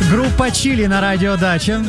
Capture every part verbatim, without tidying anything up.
Группа Чили на радио Дача.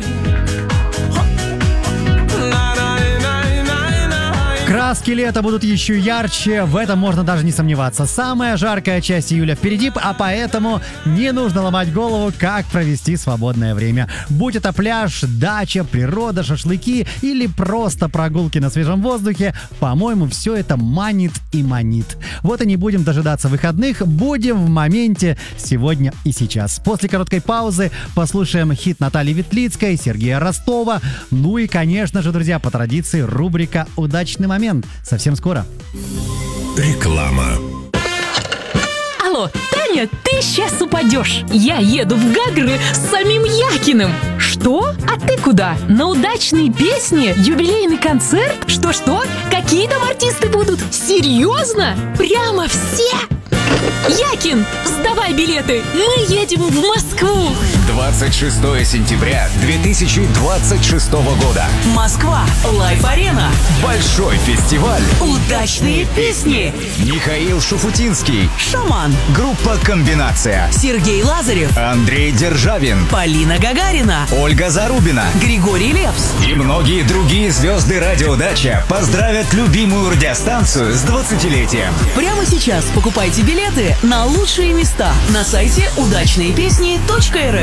Краски лета будут еще ярче, в этом можно даже не сомневаться. Самая жаркая часть июля впереди, а поэтому не нужно ломать голову, как провести свободное время. Будь это пляж, дача, природа, шашлыки или просто прогулки на свежем воздухе, по-моему, все это манит и манит. Вот и не будем дожидаться выходных, будем в моменте сегодня и сейчас. После короткой паузы послушаем хит Натальи Ветлицкой, Сергея Ростова. Ну и, конечно же, друзья, по традиции рубрика «Удачный момент». Совсем скоро. Реклама. Алло, Таня, ты сейчас упадешь. Я еду в Гагры с самим Якиным. Что? А ты куда? На удачные песни? Юбилейный концерт? Что-что? Какие там артисты будут? Серьезно? Прямо все? Якин, сдавай билеты, мы едем в Москву. двадцать шестого сентября две тысячи двадцать шестого года. Москва, Лайф-арена. Большой фестиваль. Удачные песни. Михаил Шуфутинский. Шаман. Группа «Комбинация». Сергей Лазарев. Андрей Державин. Полина Гагарина. Ольга Зарубина. Григорий Лепс. И многие другие звезды радио «Дача» поздравят любимую радиостанцию с двадцатилетием. Прямо сейчас покупайте билеты на лучшие места на сайте удачные песни точка эр эф.